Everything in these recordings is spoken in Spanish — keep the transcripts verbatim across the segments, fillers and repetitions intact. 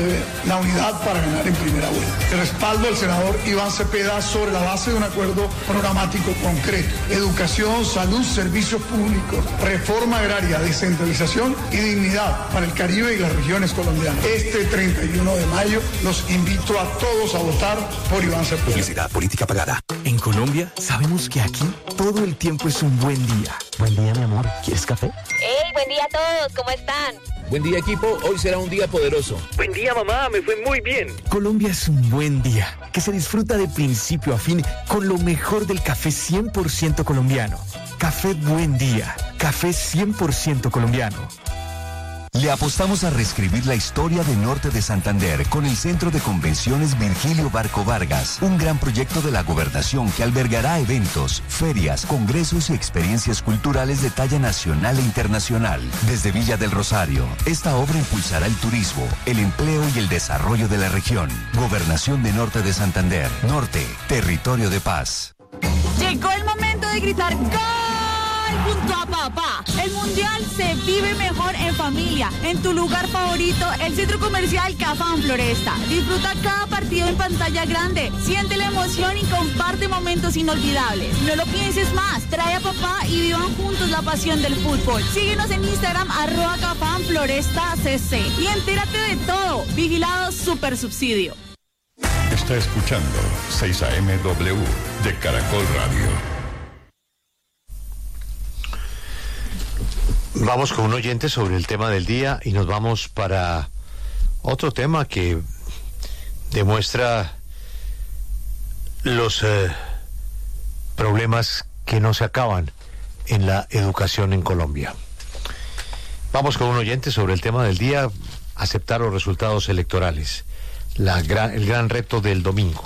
La unidad para ganar en primera vuelta. El respaldo del senador Iván Cepeda sobre la base de un acuerdo programático concreto. Educación, salud, servicios públicos, reforma agraria, descentralización y dignidad para el Caribe y las regiones colombianas. Este treinta y uno de mayo los invito a todos a votar por Iván Cepeda. Publicidad política pagada. En Colombia sabemos que aquí todo el tiempo es un buen día. Buen día, mi amor. ¿Quieres café? ¡Hey! Buen día a todos. ¿Cómo están? Buen día, equipo. Hoy será un día poderoso. Buen día, mamá. Me fue muy bien. Colombia es un buen día que se disfruta de principio a fin con lo mejor del café cien por ciento colombiano. Café Buen Día. Café cien por ciento colombiano. Le apostamos a reescribir la historia de Norte de Santander con el Centro de Convenciones Virgilio Barco Vargas, un gran proyecto de la gobernación que albergará eventos, ferias, congresos y experiencias culturales de talla nacional e internacional. Desde Villa del Rosario, esta obra impulsará el turismo, el empleo y el desarrollo de la región. Gobernación de Norte de Santander. Norte, territorio de paz. Llegó el momento de gritar ¡Gol! Junto a papá. El mundial se vive mejor en familia. En tu lugar favorito, el Centro Comercial Cafam Floresta. Disfruta cada partido en pantalla grande. Siente la emoción y comparte momentos inolvidables. No lo pienses más. Trae a papá y vivan juntos la pasión del fútbol. Síguenos en Instagram, arroba Cafam Floresta C C. Y entérate de todo. Vigilado Super Subsidio. Está escuchando seis A M W de Caracol Radio. Vamos con un oyente sobre el tema del día y nos vamos para otro tema que demuestra los eh, problemas que no se acaban en la educación en Colombia. Vamos con un oyente sobre el tema del día, aceptar los resultados electorales, la gran, el gran reto del domingo.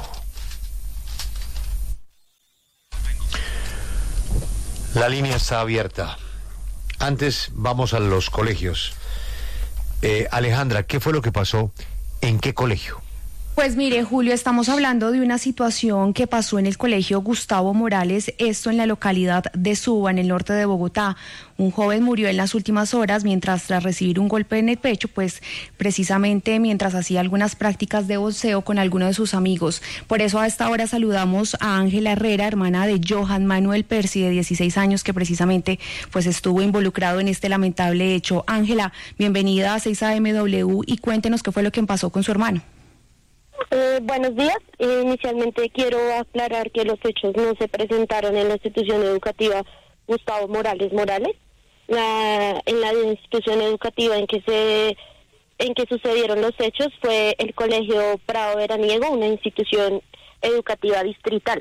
La línea está abierta. Antes vamos a los colegios. Eh, Alejandra, ¿qué fue lo que pasó? ¿En qué colegio? Pues mire, Julio, estamos hablando de una situación que pasó en el colegio Gustavo Morales, esto en la localidad de Suba, en el norte de Bogotá. Un joven murió en las últimas horas mientras tras recibir un golpe en el pecho, pues precisamente mientras hacía algunas prácticas de boxeo con alguno de sus amigos. Por eso a esta hora saludamos a Ángela Herrera, hermana de Johan Manuel Percy, de dieciséis años, que precisamente pues estuvo involucrado en este lamentable hecho. Ángela, bienvenida a seis A M W y cuéntenos qué fue lo que pasó con su hermano. Eh, buenos días. Eh, inicialmente quiero aclarar que los hechos no se presentaron en la institución educativa Gustavo Morales Morales. La, en la institución educativa en que se en que sucedieron los hechos fue el Colegio Prado Veraniego, una institución educativa distrital.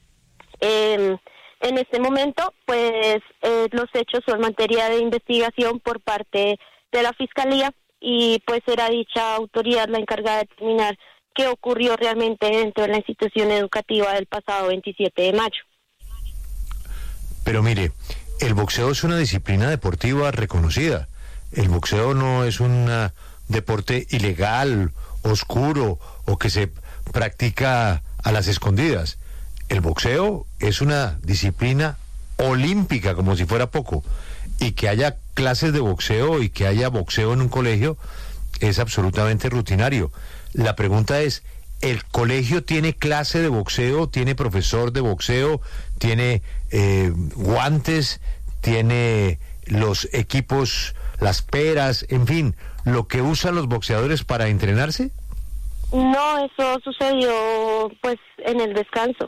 Eh, en este momento, pues eh, los hechos son materia de investigación por parte de la Fiscalía y pues será dicha autoridad la encargada de determinar qué ocurrió realmente dentro de la institución educativa del pasado veintisiete de mayo. Pero mire, el boxeo es una disciplina deportiva reconocida. El boxeo no es un deporte ilegal, oscuro o que se practica a las escondidas. El boxeo es una disciplina olímpica, como si fuera poco. Y que haya clases de boxeo y que haya boxeo en un colegio es absolutamente rutinario. La pregunta es, ¿el colegio tiene clase de boxeo, tiene profesor de boxeo, tiene eh, guantes, tiene los equipos, las peras, en fin, lo que usan los boxeadores para entrenarse? No, eso sucedió pues en el descanso.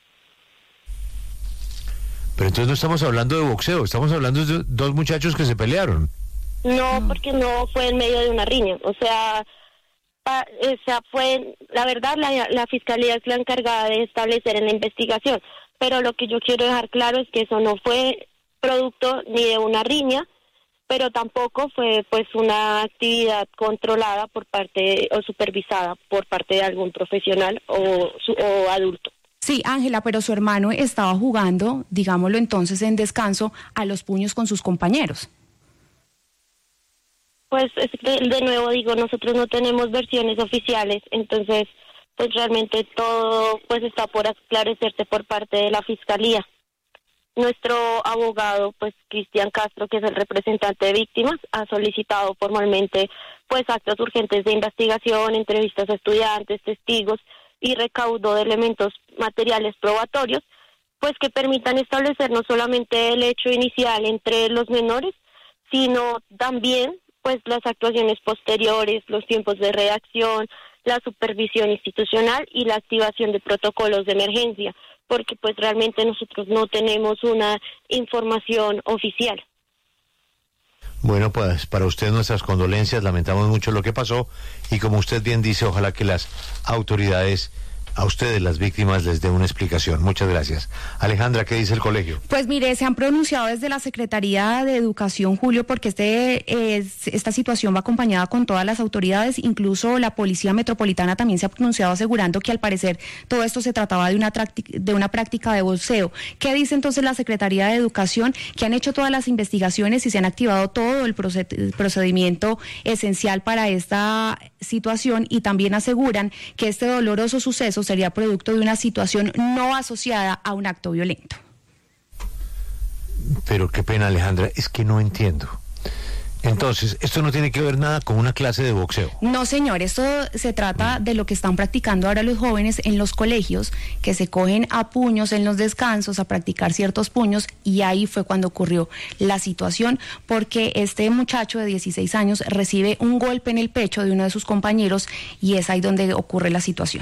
Pero entonces no estamos hablando de boxeo, estamos hablando de dos muchachos que se pelearon. No, porque no fue en medio de una riña, o sea... O sea, fue, la verdad, la, la Fiscalía es la encargada de establecer en la investigación, pero lo que yo quiero dejar claro es que eso no fue producto ni de una riña, pero tampoco fue pues una actividad controlada por parte o supervisada por parte de algún profesional o, o adulto. Sí, Ángela, pero su hermano estaba jugando, digámoslo entonces en descanso, a los puños con sus compañeros. Pues de, de nuevo digo, nosotros no tenemos versiones oficiales, entonces pues realmente todo pues está por esclarecerse por parte de la Fiscalía. nuestro abogado, pues Cristian Castro, que es el representante de víctimas, ha solicitado formalmente pues actos urgentes de investigación, entrevistas a estudiantes, testigos y recaudo de elementos materiales probatorios, pues que permitan establecer no solamente el hecho inicial entre los menores, sino también pues las actuaciones posteriores, los tiempos de reacción, la supervisión institucional y la activación de protocolos de emergencia, porque pues realmente nosotros no tenemos una información oficial. Bueno, pues para usted nuestras condolencias, lamentamos mucho lo que pasó y como usted bien dice, ojalá que las autoridades a ustedes, las víctimas, les dé una explicación. Muchas gracias. Alejandra, ¿qué dice el colegio? Pues mire, se han pronunciado desde la Secretaría de Educación, Julio, porque este es, esta situación va acompañada con todas las autoridades, incluso la Policía Metropolitana también se ha pronunciado asegurando que al parecer todo esto se trataba de una, de una práctica de boxeo. ¿Qué dice entonces la Secretaría de Educación? Que han hecho todas las investigaciones y se han activado todo el procedimiento esencial para esta situación y también aseguran que este doloroso suceso sería producto de una situación no asociada a un acto violento. Pero qué pena, Alejandra, es que no entiendo. Entonces, esto no tiene que ver nada con una clase de boxeo. No, señor, esto se trata de lo que están practicando ahora los jóvenes en los colegios, que se cogen a puños en los descansos, a practicar ciertos puños, y ahí fue cuando ocurrió la situación, porque este muchacho de dieciséis años recibe un golpe en el pecho de uno de sus compañeros, y es ahí donde ocurre la situación.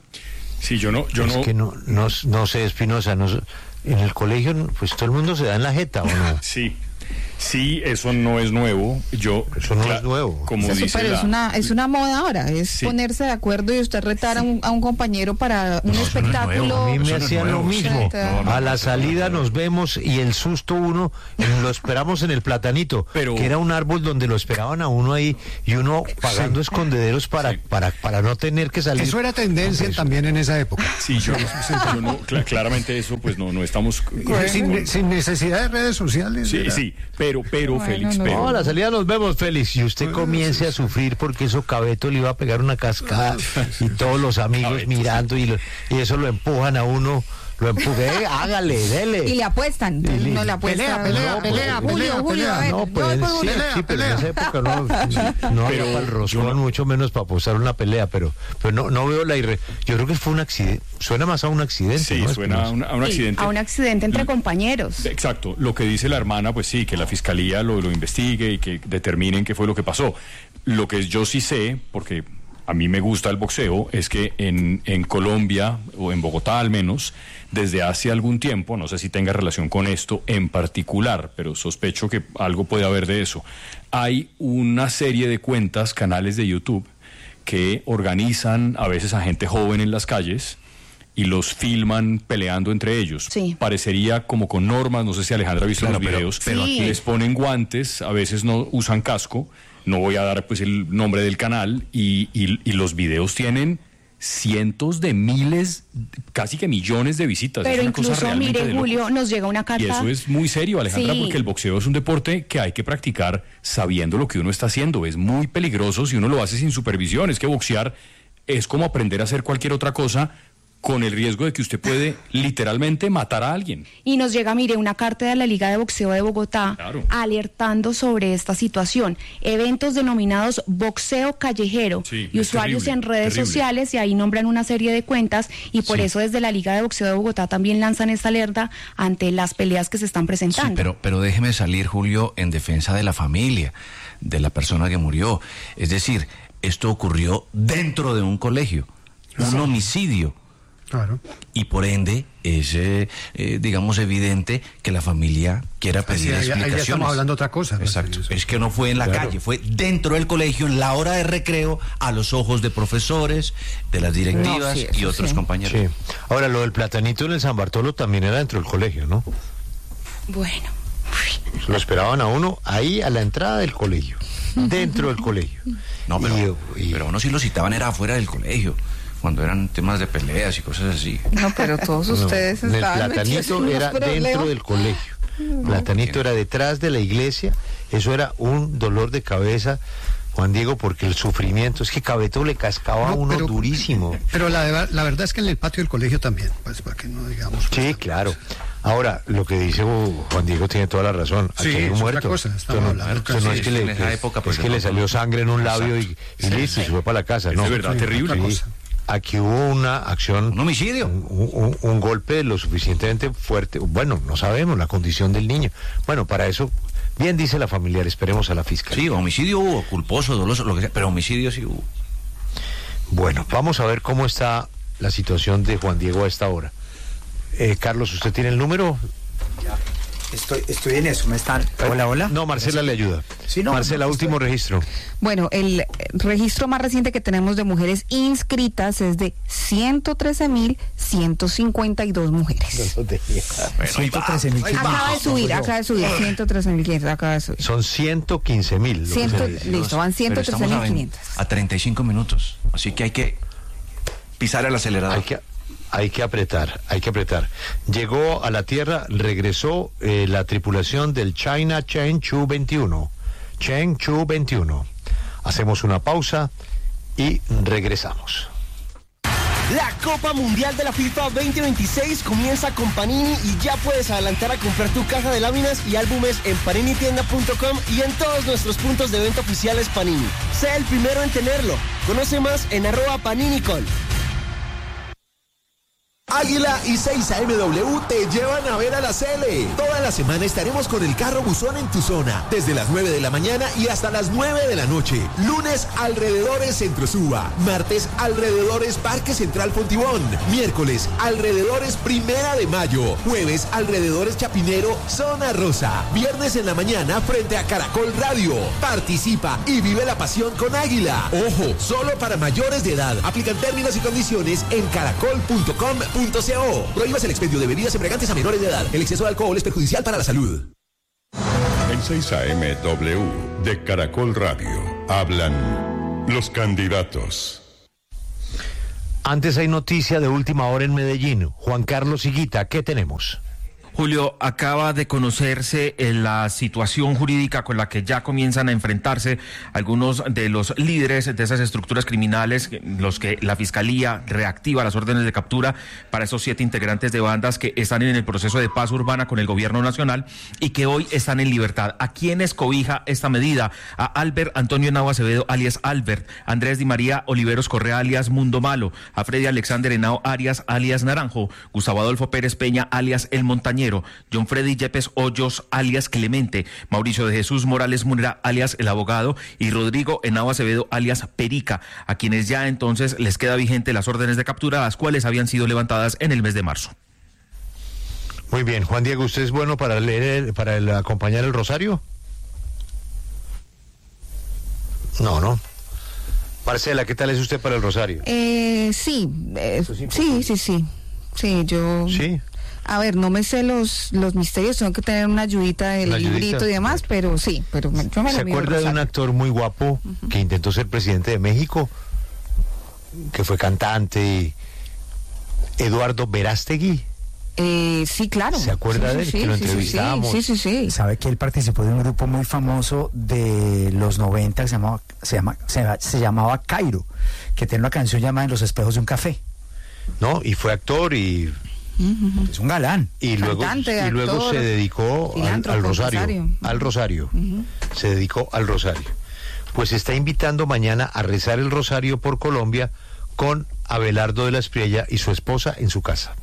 Sí, yo no, yo es no. que no, no, no sé, Espinosa, no, en el colegio, pues todo el mundo se da en la jeta, ¿o no? Sí. Sí, eso no es nuevo. Yo, eso no es nuevo. Como eso, dice pero la... es una es una moda ahora, es sí. ponerse de acuerdo y usted retar sí. a, un, a un compañero para un no, espectáculo. No a mí me eso hacían no lo mismo. No, no, a la no, salida no, no, nos vemos y el susto uno lo esperamos en el Platanito, pero... que era un árbol donde lo esperaban a uno ahí y uno pagando sí. escondederos para, sí. para para no tener que salir. Eso era tendencia eso. también en esa época. Sí, yo, yo no, cl- claramente eso pues no no estamos sin, sin necesidad de redes sociales. Sí, ¿verdad? sí, pero pero bueno, Félix, no. pero No, a la salida nos vemos, Félix, y usted comience a sufrir porque eso Cabeto le iba a pegar una cascada y todos los amigos Cabeto, mirando y, lo, y eso lo empujan a uno, lo empuje, eh, hágale, dele. Y le apuestan, y le, no le apuestan. Pelea, pelea, no, pelea, Julio, pelea, Julio, pelea. a ver, no, pues no, sí, pelea, sí, pero pelea. en esa época no, no había para el roscón, no, mucho menos para apostar una pelea, pero pero no no veo la irre... Yo creo que fue un accidente, suena más a un accidente. Sí, ¿no? suena a un, a un accidente. Sí, a un accidente entre compañeros. Exacto, lo que dice la hermana, pues sí, que la fiscalía lo, lo investigue y que determinen qué fue lo que pasó. Lo que yo sí sé, porque a mí me gusta el boxeo, es que en, en Colombia, o en Bogotá al menos, desde hace algún tiempo, no sé si tenga relación con esto en particular, pero sospecho que algo puede haber de eso, hay una serie de cuentas, canales de YouTube, que organizan a veces a gente joven en las calles y los filman peleando entre ellos. Sí. Parecería como con normas, no sé si Alejandra ha visto claro, los videos, pero, pero sí. aquí... les ponen guantes, a veces no usan casco, no voy a dar pues el nombre del canal, y, y, y los videos tienen cientos de miles, casi que millones de visitas. Pero es una incluso, cosa realmente mire, de Julio, locos. nos llega una carta... Y eso es muy serio, Alejandra, sí. porque el boxeo es un deporte que hay que practicar sabiendo lo que uno está haciendo. Es muy peligroso si uno lo hace sin supervisión. Es que boxear es como aprender a hacer cualquier otra cosa, con el riesgo de que usted puede literalmente matar a alguien. Y nos llega, mire, una carta de la Liga de Boxeo de Bogotá claro. alertando sobre esta situación. Eventos denominados boxeo callejero sí, y usuarios terrible, en redes terrible. sociales, y ahí nombran una serie de cuentas, y por sí. eso desde la Liga de Boxeo de Bogotá también lanzan esta alerta ante las peleas que se están presentando. Sí, pero, pero déjeme salir, Julio, en defensa de la familia, de la persona que murió. Es decir, esto ocurrió dentro de un colegio, un sí. homicidio. Claro. Y por ende es, eh, eh, digamos, evidente que la familia quiera pedir sí, ahí, explicaciones. Ahí ya estamos hablando de otra cosa. Exacto. ¿No? Es que no fue en la claro. calle, fue dentro del colegio, en la hora de recreo, a los ojos de profesores, de las directivas no, sí, y otros sí. compañeros. Sí. Ahora, lo del Platanito en el San Bartolo también era dentro del colegio, ¿no? Bueno. Lo esperaban a uno ahí a la entrada del colegio, dentro del colegio. No, pero, y, y... pero uno sí lo citaban, era afuera del colegio, cuando eran temas de peleas y cosas así. No, pero todos ustedes no, estaban el Platanito era dentro del colegio. No, Platanito era detrás de la iglesia. Eso era un dolor de cabeza Juan Diego, porque el sufrimiento, es que Cabeto le cascaba a No, uno pero- durísimo. Pero la, la verdad es que en el patio del colegio también, pues para que no digamos. Sí, claro. Ahora, lo que dice uh, Juan Diego tiene toda la razón. Sí, Aquí hay un es otra muerto. cosa, estamos Esto no, hablando esto no casi- es que, le, en esa que- época, es pues, que no, le salió no. sangre en un labio y, y listo, y se fue para la casa. Es No, de verdad terrible. Sí. Aquí hubo una acción... Un homicidio. Un, un- un golpe lo suficientemente fuerte. Bueno, no sabemos la condición del niño. Bueno, para eso, bien dice la familiar, esperemos a la fiscalía. Sí, homicidio hubo, culposo, doloso, lo que sea, pero homicidio sí hubo. Bueno, vamos a ver cómo está la situación de Juan Diego a esta hora. Eh, Carlos, ¿usted tiene el número? Estoy, estoy en eso, me están... Hola, hola. No, Marcela le ayuda. Sí, no, Marcela, no, último registro. Bueno, el eh, registro más reciente que tenemos de mujeres inscritas es de ciento trece mil ciento cincuenta y dos mujeres. ciento trece mil Acaba de subir, acaba de subir, ciento trece mil quinientos, acaba de subir. Son ciento quince mil. Ciento- listo, van ciento trece mil quinientos. A treinta y cinco minutos. Así que hay que pisar el acelerador. Hay que, hay que apretar, hay que apretar. Llegó a la Tierra, regresó eh, la tripulación del China Chang'e veintiuno. Chang'e veintiuno. Hacemos una pausa y regresamos. La Copa Mundial de la FIFA veinte veintiséis comienza con Panini y ya puedes adelantar a comprar tu caja de láminas y álbumes en panini tienda punto com y en todos nuestros puntos de venta oficiales Panini. Sé el primero en tenerlo. Conoce más en arroba paninicol. Águila y seis A M W te llevan a ver a la Cele. Toda la semana estaremos con el carro buzón en tu zona, desde las nueve de la mañana y hasta las nueve de la noche. Lunes, alrededores Centro Suba. Martes, alrededores Parque Central Fontibón. Miércoles, alrededores Primera de Mayo. Jueves, alrededores Chapinero, Zona Rosa. Viernes en la mañana, frente a Caracol Radio. Participa y vive la pasión con Águila. Ojo, solo para mayores de edad. Aplican términos y condiciones en caracol punto com punto co. Prohíbas el expendio de bebidas embriagantes a menores de edad. El exceso de alcohol es perjudicial para la salud. En seis A M W de Caracol Radio hablan los candidatos. Antes hay noticia de última hora en Medellín. Juan Carlos Higuita, ¿qué tenemos? Julio, acaba de conocerse eh, la situación jurídica con la que ya comienzan a enfrentarse algunos de los líderes de esas estructuras criminales, los que la Fiscalía reactiva las órdenes de captura para esos siete integrantes de bandas que están en el proceso de paz urbana con el gobierno nacional y que hoy están en libertad. ¿A quiénes cobija esta medida? A Albert Antonio Henao Acevedo, alias Albert, Andrés Di María Oliveros Correa, alias Mundo Malo, a Freddy Alexander Henao Arias, alias Naranjo, Gustavo Adolfo Pérez Peña, alias El Montañero, John Freddy Yepes Hoyos, alias Clemente, Mauricio de Jesús Morales Munera, alias El Abogado, y Rodrigo Henao Acevedo, alias Perica, a quienes ya entonces les queda vigente las órdenes de captura, las cuales habían sido levantadas en el mes de marzo. Muy bien, Juan Diego, ¿usted es bueno para leer, para el, acompañar el rosario? No, no. Marcela, ¿qué tal es usted para el rosario? Eh, sí, eh, sí, sí, sí, sí, yo... Sí. A ver, no me sé los los misterios, tengo que tener una ayudita del Una ayudita. librito y demás, pero sí, pero me, yo me ¿Se la mido acuerda de un rosario. actor muy guapo uh-huh. que intentó ser presidente de México? Que fue cantante, Eduardo Verástegui. Eh, sí, claro. ¿Se acuerda sí, de él? sí, que lo sí, entrevistábamos. Sí, sí, sí, sí. Sabe que él participó de un grupo muy famoso de los noventa que se llamaba, se llama, se, se llamaba Cairo, que tiene una canción llamada En los espejos de un café. No, y fue actor y... Uh-huh. Es un galán. Y luego, Cantante, y luego actor, se dedicó al, al rosario. rosario. Al rosario. Uh-huh. Se dedicó al rosario. Pues está invitando mañana a rezar el rosario por Colombia con Abelardo de la Espriella y su esposa en su casa.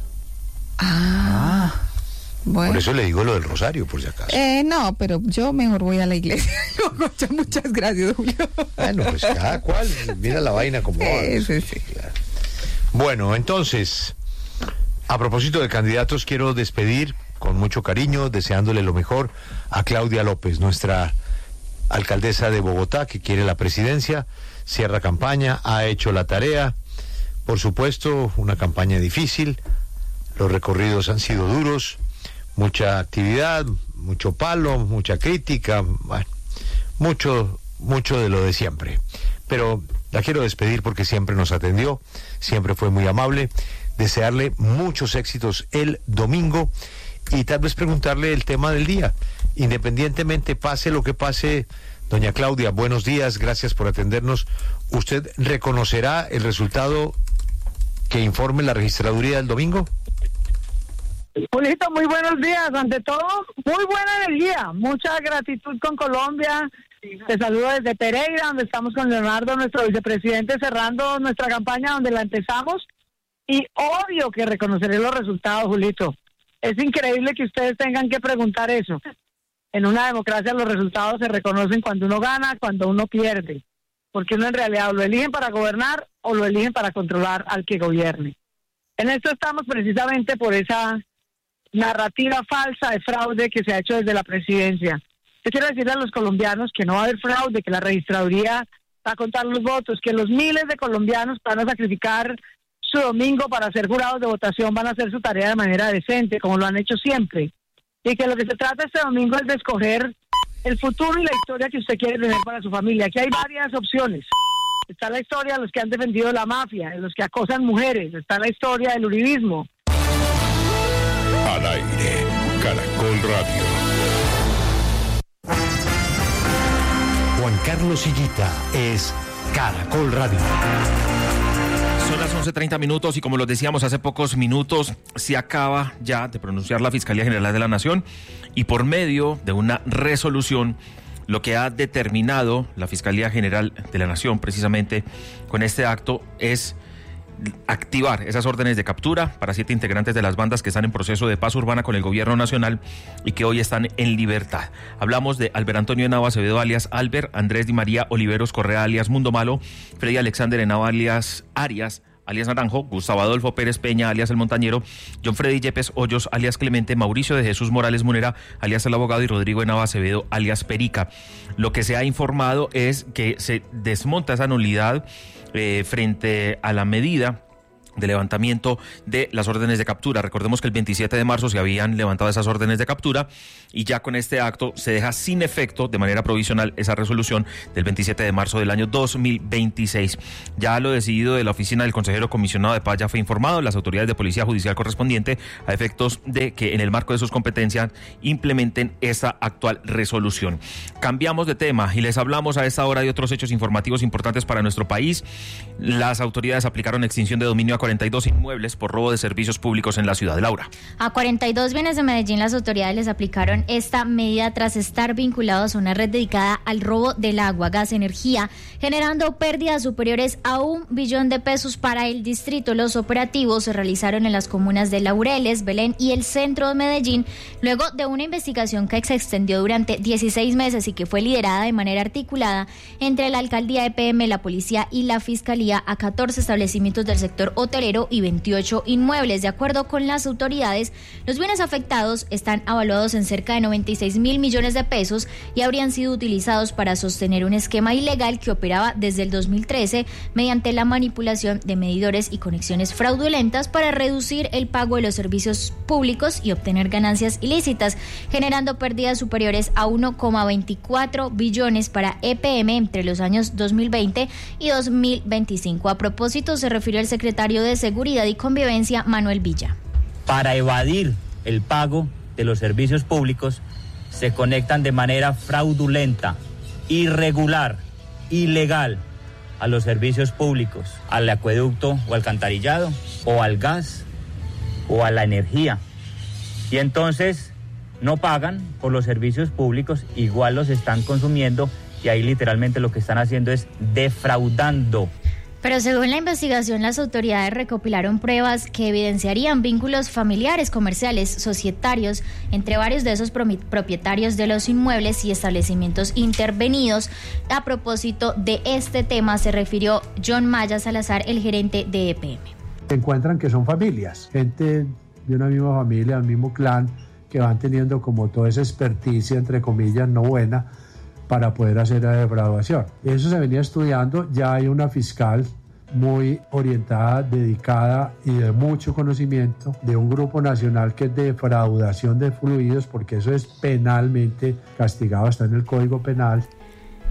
Ah, bueno. Por eso le digo lo del rosario, por si acaso. Eh, no, pero yo mejor voy a la iglesia. Muchas gracias, Julio. Bueno, pues cada cual, mira la vaina como va. Sí, sí, sí. Claro. Bueno, entonces, a propósito de candidatos, quiero despedir con mucho cariño, deseándole lo mejor a Claudia López, nuestra alcaldesa de Bogotá, que quiere la presidencia, cierra campaña, ha hecho la tarea, por supuesto, una campaña difícil, los recorridos han sido duros, mucha actividad, mucho palo, mucha crítica, bueno, mucho, mucho de lo de siempre. Pero la quiero despedir porque siempre nos atendió, siempre fue muy amable, desearle muchos éxitos el domingo y tal vez preguntarle el tema del día. Independientemente pase lo que pase Doña Claudia, buenos días, gracias por atendernos. ¿Usted reconocerá el resultado que informe la registraduría del domingo? Julito, muy buenos días. Ante todo, muy buena energía. Mucha gratitud con Colombia. Te saludo desde Pereira, donde estamos con Leonardo, nuestro vicepresidente, cerrando nuestra campaña donde la empezamos. Y obvio que reconoceré los resultados, Julito. Es increíble que ustedes tengan que preguntar eso. En una democracia los resultados se reconocen cuando uno gana, cuando uno pierde. Porque uno en realidad lo eligen para gobernar o lo eligen para controlar al que gobierne. En esto estamos precisamente por esa narrativa falsa de fraude que se ha hecho desde la presidencia. Yo quiero decirle a los colombianos que no va a haber fraude, que la registraduría va a contar los votos, que los miles de colombianos van a sacrificar su domingo para ser jurados de votación, van a hacer su tarea de manera decente, como lo han hecho siempre. Y que lo que se trata este domingo es de escoger el futuro y la historia que usted quiere tener para su familia. Aquí hay varias opciones. Está la historia de los que han defendido la mafia, de los que acosan mujeres, está la historia del uribismo. Al aire, Caracol Radio. Juan Carlos Higuita es Caracol Radio. Son las once treinta minutos y como lo decíamos hace pocos minutos, se acaba ya de pronunciar la Fiscalía General de la Nación y por medio de una resolución, lo que ha determinado la Fiscalía General de la Nación precisamente con este acto es activar esas órdenes de captura para siete integrantes de las bandas que están en proceso de paz urbana con el gobierno nacional y que hoy están en libertad. Hablamos de Albert Antonio Henao Acevedo alias Albert, Andrés Di María Oliveros Correa alias Mundo Malo, Freddy Alexander Henao alias Arias alias Naranjo, Gustavo Adolfo Pérez Peña alias El Montañero, John Freddy Yepes Hoyos alias Clemente, Mauricio de Jesús Morales Munera alias El Abogado y Rodrigo Henao Acevedo alias Perica. Lo que se ha informado es que se desmonta esa nulidad eh, frente a la medida de levantamiento de las órdenes de captura. Recordemos que el veintisiete de marzo se habían levantado esas órdenes de captura y ya con este acto se deja sin efecto de manera provisional esa resolución del veintisiete de marzo del año dos mil veintiséis. Ya lo decidido de la oficina del consejero comisionado de paz ya fue informado, las autoridades de policía judicial correspondiente a efectos de que en el marco de sus competencias implementen esa actual resolución. Cambiamos de tema y les hablamos a esta hora de otros hechos informativos importantes para nuestro país. Las autoridades aplicaron extinción de dominio a cuarenta y dos inmuebles por robo de servicios públicos en la ciudad. Laura. A cuarenta y dos bienes de Medellín las autoridades les aplicaron esta medida tras estar vinculados a una red dedicada al robo del agua, gas, energía, generando pérdidas superiores a un billón de pesos para el distrito. Los operativos se realizaron en las comunas de Laureles, Belén y el centro de Medellín, luego de una investigación que se extendió durante dieciséis meses y que fue liderada de manera articulada entre la alcaldía E P M, la policía y la fiscalía a catorce establecimientos del sector hotelero y veintiocho inmuebles. De acuerdo con las autoridades, los bienes afectados están avaluados en cerca de noventa y seis mil millones de pesos y habrían sido utilizados para sostener un esquema ilegal que operaba desde el dos mil trece mediante la manipulación de medidores y conexiones fraudulentas para reducir el pago de los servicios públicos y obtener ganancias ilícitas, generando pérdidas superiores a uno coma veinticuatro billones para E P M entre los años dos mil veinte y dos mil veinticinco. A propósito, se refirió el secretario de Seguridad y Convivencia, Manuel Villa. Para evadir el pago de los servicios públicos, se conectan de manera fraudulenta, irregular, ilegal a los servicios públicos, al acueducto o alcantarillado, o al gas, o a la energía. Y entonces no pagan por los servicios públicos, igual los están consumiendo, y ahí literalmente lo que están haciendo es defraudando. Pero según la investigación, las autoridades recopilaron pruebas que evidenciarían vínculos familiares, comerciales, societarios, entre varios de esos propietarios de los inmuebles y establecimientos intervenidos. A propósito de este tema se refirió John Maya Salazar, el gerente de E P M. Se encuentran que son familias, gente de una misma familia, del mismo clan, que van teniendo como toda esa experticia, entre comillas, no buena, para poder hacer la defraudación. Eso se venía estudiando, ya hay una fiscal muy orientada, dedicada y de mucho conocimiento de un grupo nacional que es de defraudación de fluidos, porque eso es penalmente castigado, está en el Código Penal.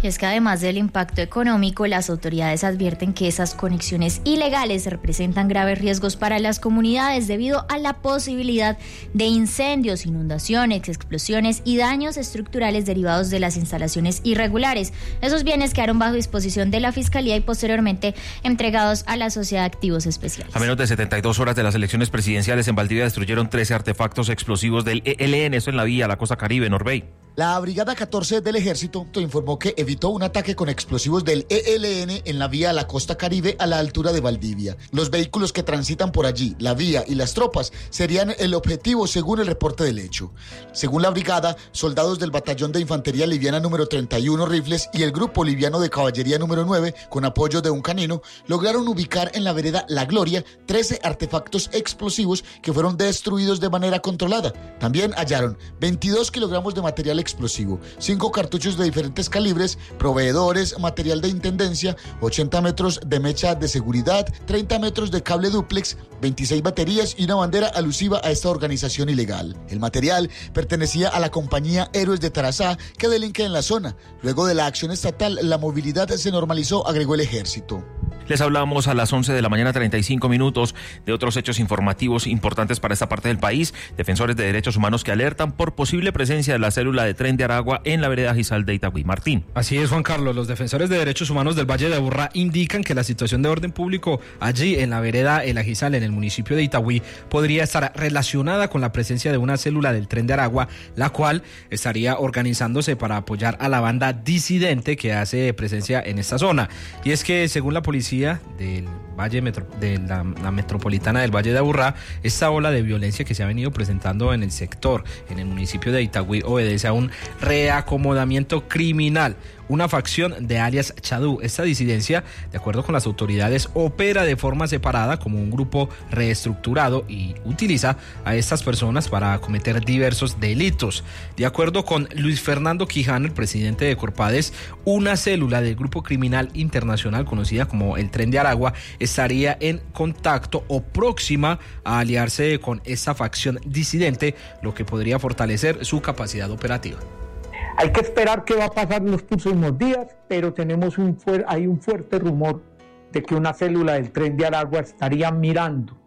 Y es que además del impacto económico, las autoridades advierten que esas conexiones ilegales representan graves riesgos para las comunidades debido a la posibilidad de incendios, inundaciones, explosiones y daños estructurales derivados de las instalaciones irregulares. Esos bienes quedaron bajo disposición de la Fiscalía y posteriormente entregados a la Sociedad de Activos Especiales. A menos de setenta y dos horas de las elecciones presidenciales en Valdivia destruyeron trece artefactos explosivos del E L N, esto en la vía a la costa Caribe, Norbey. La Brigada catorce del Ejército informó que evitó un ataque con explosivos del E L N en la vía a la costa Caribe a la altura de Valdivia. Los vehículos que transitan por allí, la vía y las tropas serían el objetivo según el reporte del hecho. Según la brigada, soldados del Batallón de Infantería Liviana número treinta y uno Rifles y el Grupo Liviano de Caballería número nueve, con apoyo de un canino, lograron ubicar en la vereda La Gloria trece artefactos explosivos que fueron destruidos de manera controlada. También hallaron veintidós kilogramos de material explosivo, cinco cartuchos de diferentes calibres, proveedores, material de intendencia, ochenta metros de mecha de seguridad, treinta metros de cable dúplex, veintiséis baterías y una bandera alusiva a esta organización ilegal. El material pertenecía a la compañía Héroes de Tarazá, que delinque en la zona. Luego de la acción estatal, la movilidad se normalizó, agregó el ejército. Les hablamos a las once de la mañana, treinta y cinco minutos, de otros hechos informativos importantes para esta parte del país. Defensores de derechos humanos que alertan por posible presencia de la célula de Tren de Aragua en la vereda Gizal de Itagüí. Martín. Así es, Juan Carlos. Los defensores de derechos humanos del Valle de Aburrá indican que la situación de orden público allí en la vereda El Agizal, en el municipio de Itagüí, podría estar relacionada con la presencia de una célula del Tren de Aragua, la cual estaría organizándose para apoyar a la banda disidente que hace presencia en esta zona. Y es que, según la policía del Valle Metro, de la, la metropolitana del Valle de Aburrá, esta ola de violencia que se ha venido presentando en el sector, en el municipio de Itagüí, obedece a un reacomodamiento criminal, una facción de alias Chadú. Esta disidencia, de acuerdo con las autoridades, opera de forma separada como un grupo reestructurado y utiliza a estas personas para cometer diversos delitos. De acuerdo con Luis Fernando Quijano, el presidente de Corpades, una célula del grupo criminal internacional conocida como el Tren de Aragua estaría en contacto o próxima a aliarse con esta facción disidente, lo que podría fortalecer su capacidad operativa. Hay que esperar qué va a pasar en los próximos días, pero tenemos un fuer- hay un fuerte rumor de que una célula del Tren de Aragua estaría mirando,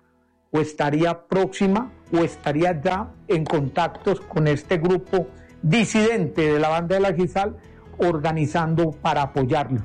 o estaría próxima, o estaría ya en contactos con este grupo disidente de la banda de la Gizal, organizando para apoyarlo.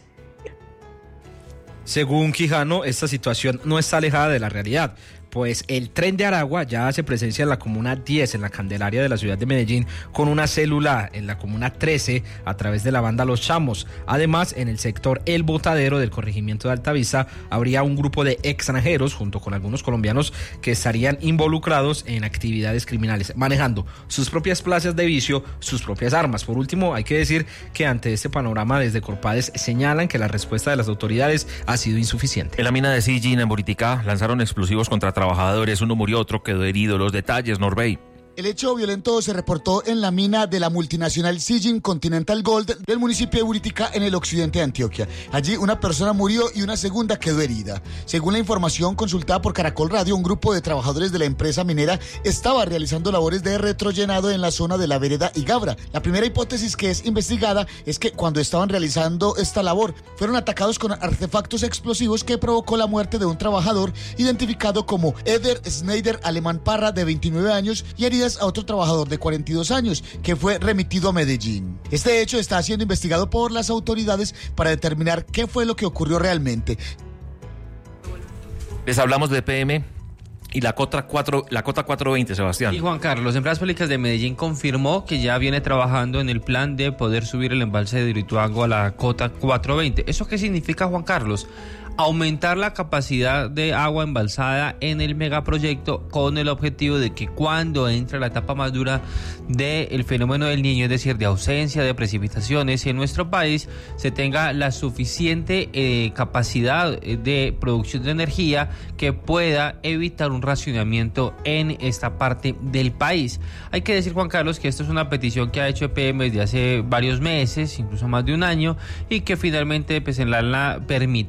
Según Quijano, esta situación no está alejada de la realidad, pues el Tren de Aragua ya hace presencia en la comuna diez, en la Candelaria de la ciudad de Medellín, con una célula en la comuna trece a través de la banda Los Chamos. Además, en el sector El Botadero del corregimiento de Altavista habría un grupo de extranjeros junto con algunos colombianos que estarían involucrados en actividades criminales, manejando sus propias plazas de vicio, sus propias armas. Por último, hay que decir que ante este panorama, desde Corpades señalan que la respuesta de las autoridades ha sido insuficiente. En la mina de Sillín, en Buriticá, lanzaron explosivos contra trabajadores, uno murió, otro quedó herido. Los detalles, Norbey. El hecho violento se reportó en la mina de la multinacional Sijin Continental Gold del municipio de Buriticá, en el occidente de Antioquia. Allí una persona murió y una segunda quedó herida. Según la información consultada por Caracol Radio, un grupo de trabajadores de la empresa minera estaba realizando labores de retrollenado en la zona de la vereda Igabra. La primera hipótesis que es investigada es que cuando estaban realizando esta labor fueron atacados con artefactos explosivos que provocó la muerte de un trabajador identificado como Eder Schneider Alemán Parra, de veintinueve años, y heridas a otro trabajador de cuarenta y dos años que fue remitido a Medellín. Este hecho está siendo investigado por las autoridades para determinar qué fue lo que ocurrió realmente. Les hablamos de P M y la cota cuatro, la cota cuatrocientos veinte, Sebastián. Y Juan Carlos, Empresas Públicas de Medellín confirmó que ya viene trabajando en el plan de poder subir el embalse de Hidroituango a la cota cuatrocientos veinte. ¿Eso qué significa, Juan Carlos? Aumentar la capacidad de agua embalsada en el megaproyecto con el objetivo de que cuando entre la etapa más dura del fenómeno del Niño, es decir, de ausencia de precipitaciones en nuestro país, se tenga la suficiente eh, capacidad de producción de energía que pueda evitar un racionamiento en esta parte del país. Hay que decir, Juan Carlos, que esto es una petición que ha hecho E P M desde hace varios meses, incluso más de un año, y que finalmente pues, en la, la permitió que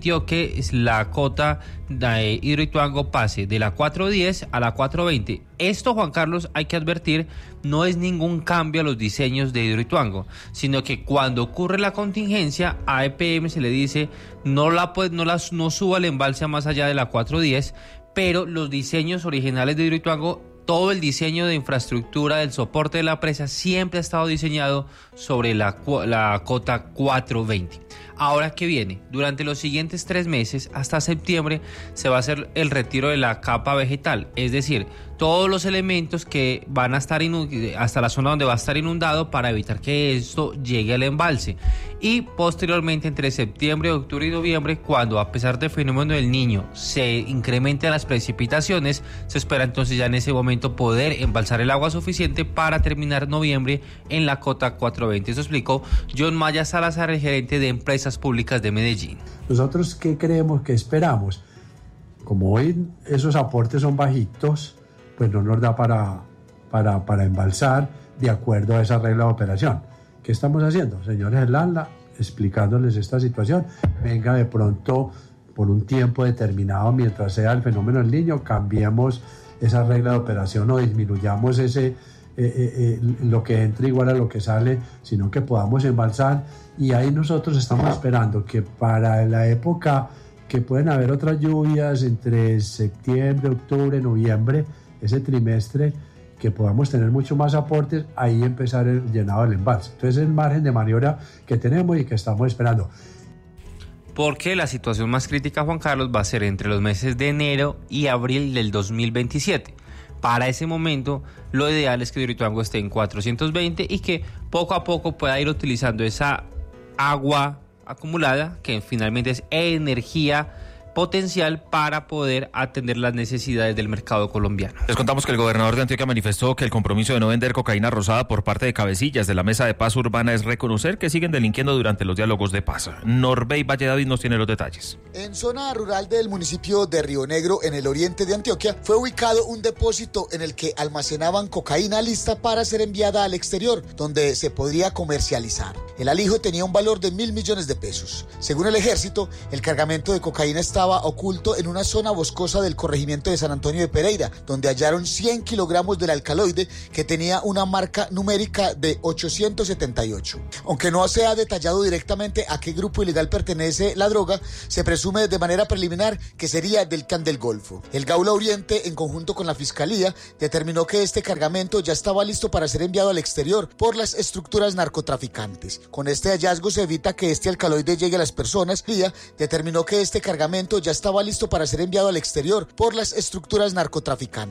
que la cota de Hidroituango pase de la cuatro diez a la cuatro veinte. Esto, Juan Carlos, hay que advertir, no es ningún cambio a los diseños de Hidroituango, sino que cuando ocurre la contingencia, a E P M se le dice no la pues, no, la, no suba el embalse a más allá de la cuatro diez, pero los diseños originales de Hidroituango, todo el diseño de infraestructura del soporte de la presa siempre ha estado diseñado sobre la, la cota cuatro veinte. Ahora, ¿qué viene? Durante los siguientes tres meses, hasta septiembre, se va a hacer el retiro de la capa vegetal, es decir, todos los elementos que van a estar hasta la zona donde va a estar inundado para evitar que esto llegue al embalse. Y posteriormente, entre septiembre, octubre y noviembre, cuando a pesar del fenómeno del Niño se incrementen las precipitaciones, se espera entonces ya en ese momento poder embalsar el agua suficiente para terminar noviembre en la cota cuatro veinte. Eso explicó John Maya Salazar, el gerente de Empresas Públicas de Medellín. ¿Nosotros qué creemos que esperamos? Como hoy esos aportes son bajitos, pues no nos da para, para, para embalsar de acuerdo a esa regla de operación. ¿Qué estamos haciendo? Señores Landa, explicándoles esta situación. Venga, de pronto, por un tiempo determinado, mientras sea el fenómeno del Niño, cambiemos esa regla de operación o disminuyamos ese, eh, eh, eh, lo que entra igual a lo que sale, sino que podamos embalsar. Y ahí nosotros estamos esperando que para la época que pueden haber otras lluvias entre septiembre, octubre, noviembre, ese trimestre, que podamos tener mucho más aportes, ahí empezar el llenado del embalse. Entonces es el margen de maniobra que tenemos y que estamos esperando. Porque la situación más crítica, Juan Carlos, va a ser entre los meses de enero y abril del dos mil veintisiete. Para ese momento, lo ideal es que Hidroituango esté en cuatrocientos veinte y que poco a poco pueda ir utilizando esa agua acumulada, que finalmente es energía potencial para poder atender las necesidades del mercado colombiano. Les contamos que el gobernador de Antioquia manifestó que el compromiso de no vender cocaína rosada por parte de cabecillas de la Mesa de Paz Urbana es reconocer que siguen delinquiendo durante los diálogos de paz. Norbey Valle David nos tiene los detalles. En zona rural del municipio de Río Negro, en el oriente de Antioquia, fue ubicado un depósito en el que almacenaban cocaína lista para ser enviada al exterior, donde se podría comercializar. El alijo tenía un valor de mil millones de pesos. Según el ejército, el cargamento de cocaína estaba oculto en una zona boscosa del corregimiento de San Antonio de Pereira, donde hallaron cien kilogramos del alcaloide que tenía una marca numérica de ochocientos setenta y ocho. Aunque no se ha detallado directamente a qué grupo ilegal pertenece la droga, se presume de manera preliminar que sería del Clan del Golfo. El Gaula Oriente, en conjunto con la Fiscalía, determinó que este cargamento ya estaba listo para ser enviado al exterior por las estructuras narcotraficantes. Con este hallazgo se evita que este alcaloide llegue a las personas. La Fiscalía determinó que este cargamento ya estaba listo para ser enviado al exterior por las estructuras narcotraficantes.